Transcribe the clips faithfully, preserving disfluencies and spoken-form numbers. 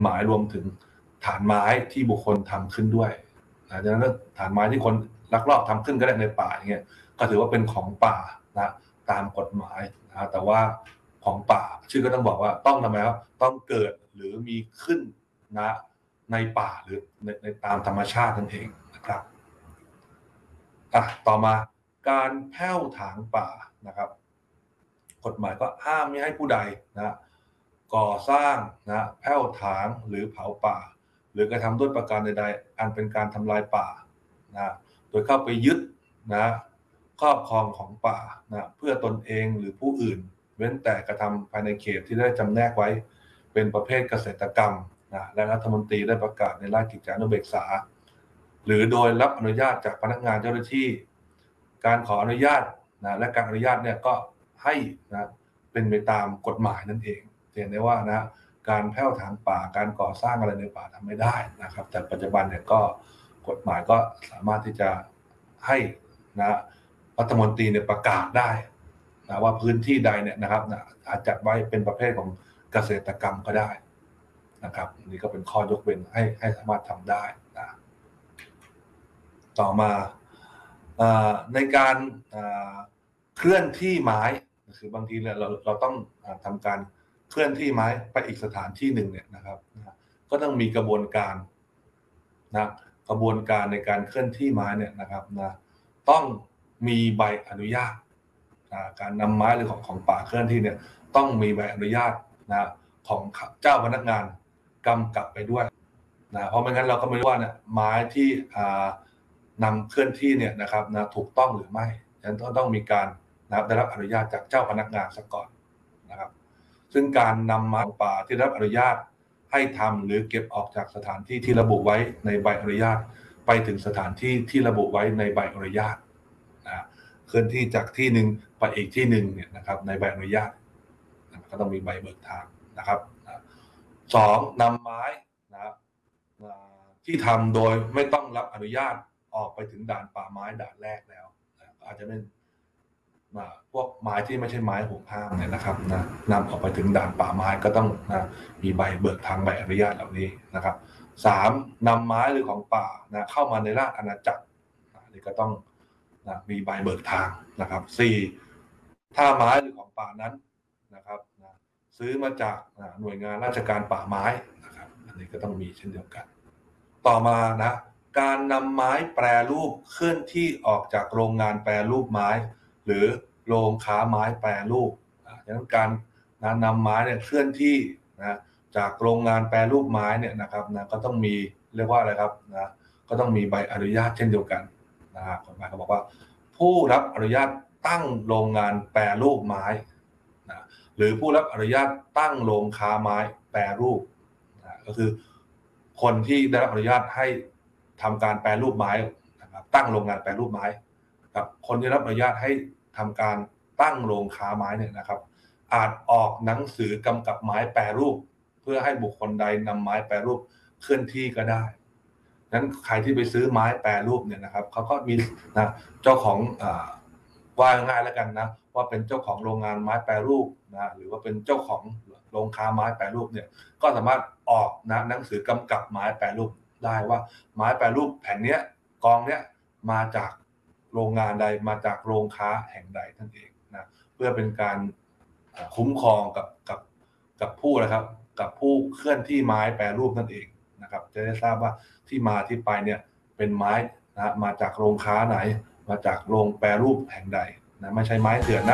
หมายรวมถึงฐานไม้ที่บุคคลทำขึ้นด้วยนะดังนั้นฐานไม้ที่คนลักลอบทำขึ้นก็ได้ในป่าอย่างเงี้ยก็ถือว่าเป็นของป่านะตามกฎหมายนะแต่ว่าของป่าชื่อก็ต้องบอกว่าต้องทำไมครับต้องเกิดหรือมีขึ้นนะในป่าหรือในในตามธรรมชาตินั่นเองนะครับอ่ะต่อมาการแผ้วถางป่านะครับกฎหมายก็ห้ามไม่ให้ผู้ใดนะก่อสร้างนะแผ้วถางหรือเผาป่าหรือกระทำด้วยประการใดๆอันเป็นการทำลายป่านะโดยเข้าไปยึดนะครอบครองของป่านะเพื่อตนเองหรือผู้อื่นเว้นแต่กระทำภายในเขตที่ได้จำแนกไว้เป็นประเภทเกษตรกรรมนะและรัฐมนตรีได้ประกาศในราชกิจจานุเบกษาหรือโดยรับอนุญาตจากพนักงานเจ้าหน้าที่การขออนุญาตนะและการอนุญาตเนี่ยก็ให้นะเป็นไปตามกฎหมายนั่นเองเห็นได้ว่านะการแผ้วถางป่าการก่อสร้างอะไรในป่าทำไม่ได้นะครับแต่ปัจจุบันเนี่ยก็กฎหมายก็สามารถที่จะให้นะรัฐมนตรีเนี่ยประกาศได้นะว่าพื้นที่ใดเนี่ยนะครับนะอาจจัดไว้เป็นประเภทของเกษตรกรรมก็ได้นะครับนี่ก็เป็นข้อยกเว้นให้ให้สามารถทำได้นะต่อมาในการเคลื่อนที่ไม้คือบางทีเนี่ยเราเราต้องทำการเคลื่อนที่ไม้ไปอีกสถานที่หนึ่งเนี่ยนะครับก็ต้องมีกระบวนการนะกระบวนการในการเคลื่อนที่ไม้เนี่ยนะครับนะต้องมีใบอนุญาตนะการนำไม้หรือของของป่าเคลื่อนที่เนี่ยต้องมีใบอนุญาตนะของเจ้าพนักงานกำกับไปด้วยนะเพราะไม่งั้นเราก็ไม่รู้ว่าเนี่ยไม้ที่นำเคลื่อนที่เนี่ยนะครับนะถูกต้องหรือไม่ฉะนั้นต้องมีการนะครับได้รับอนุญาตจากเจ้าพนักงานซะก่อนนะครับซึ่งการนำไม้ป่าที่ได้รับอนุญาตให้ทำหรือเก็บออกจากสถานที่ที่ระบุไว้ในใบอนุญาตไปถึงสถานที่ที่ระบุไว้ในใบอนุญาตนะเคลื่อนที่จากที่หนึ่งไปอีกที่หนึ่งเนี่ยนะครับในใบอนุญาตก็ต้องมีใบเบิกทางนะครับสองนำไม้นะครับที่ทำโดยไม่ต้องรับอนุญาตออกไปถึงด่านป่าไม้ด่านแรกแล้วอาจจะเป็นพวกไม้ที่ไม่ใช่ไม้ห่วงห้ามเนี่ยนะครับนะนำออกไปถึงด่านป่าไม้ก็ต้องนะมีใบเบิกทางใบอนุญาตเหล่านี้นะครับสามนำไม้หรือของป่านะเข้ามาในราชอาณาจักรนี่ก็ต้องนะมีใบเบิกทางนะครับสี่ถ้าไม้หรือของป่านั้นนะครับนะซื้อมาจากหน่วยงานราชการป่าไม้นะครับอันนี้ก็ต้องมีเช่นเดียวกันต่อมานะการนำไม้แปรรูปเคลื่อนที่ออกจากโรงงานแปรรูปไม้หรือโรงค้าไม้แปรรูปดังนั้นการนะนำไม้เนี่ยเคลื่อนที่นะจากโรงงานแปรรูปไม้เนี่ยนะครับนะก็ต้องมีเรียกว่าอะไรครับนะก็ต้องมีใบอนุญาตเช่นเดียวกันนะครับกฎหมายเขาบอกว่าผู้รับอนุญาตตั้งโรงงานแปรรูปไม้นะหรือผู้รับอนุญาตตั้งโรงค้าไม้แปรรูปนะก็คือคนที่ได้รับอนุญาตให้ทำการแปรรูปไม้นะครับตั้งโรงงานแปรรูปไม้กับคนที่รับอนุญาตให้ทำการตั้งโรงค้าไม้เนี่ยนะครับอาจออกหนังสือกำกับไม้แปรรูปเพื่อให้บุคคลใดนำไม้แปรรูปเคลื่อนที่ก็ได้นั้นใครที่ไปซื้อไม้แปรรูปเนี่ยนะครับเขาก็มีนะเจ้าของอ่าว่าง่ายแล้วกันนะว่าเป็นเจ้าของโรงงานไม้แปรรูปนะหรือว่าเป็นเจ้าของโรงค้าไม้แปรรูปเนี่ยก็สามารถออกนะหนังสือกำกับไม้แปรรูปได้ว่าไม้แปรรูปแผ่นเนี้ยกองเนี้ยมาจากโรงงานใดมาจากโรงค้าแห่งใดนั่นเองนะเพื่อเป็นการคุ้มครองกับกับกับผู้นะครับกับผู้เคลื่อนที่ไม้แปรรูปนั่นเองนะครับจะได้ทราบว่าที่มาที่ไปเนี่ยเป็นไม้นะมาจากโรงค้าไหนมาจากโรงแปรรูปแห่งใดนะไม่ใช่ไม้เถื่อนนะ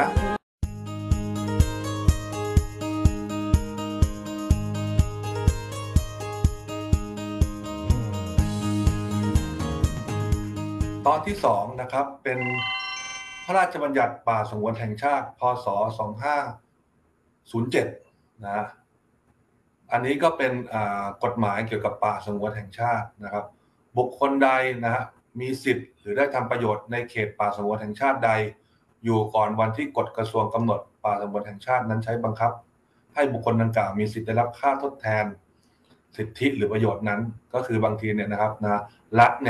ตอนที่สองนะครับเป็นพระราชบัญญัติป่าสงวนแห่งชาติพ.ศ. สองพันห้าร้อยเจ็ดนะอันนี้ก็เป็นกฎหมายเกี่ยวกับป่าสงวนแห่งชาตินะครับบุคคลใดนะฮะมีสิทธิ์หรือได้ทำประโยชน์ในเขตป่าสงวนแห่งชาติใดอยู่ก่อนวันที่กฎกระทรวงกำหนดป่าสงวนแห่งชาตินั้นใช้บังคับให้บุคคลดังกล่าวมีสิทธิ์ได้รับค่าทดแทนสิทธิหรือประโยชน์นั้นก็คือบางทีเนี่ยนะครับนะรัฐเนี่ย